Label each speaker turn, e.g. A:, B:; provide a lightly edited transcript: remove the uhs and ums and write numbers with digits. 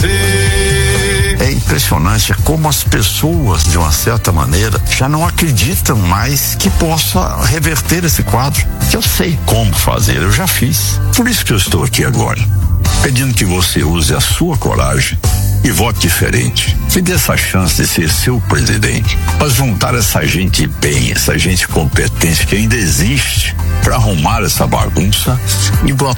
A: É impressionante como as pessoas, de uma certa maneira, já não acreditam mais que possa reverter esse quadro. Eu sei como fazer, eu já fiz. Por isso que eu estou aqui agora, pedindo que você use a sua coragem e vote diferente. Me dê essa chance de ser seu presidente, para juntar essa gente bem, essa gente competente que ainda existe, para arrumar essa bagunça e botar